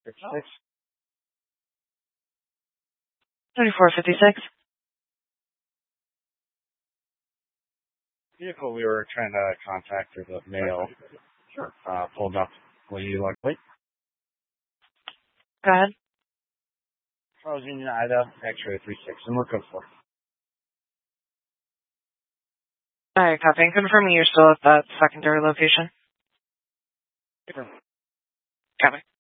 56. 3456. Vehicle we were trying to contact through the mail. Sure. Pulled up. Will you like wait? Go ahead. Charles Union Ida, X-ray 36, and we're code 4. Alright, copy. And confirming you're still at that secondary location. Sure. Copy.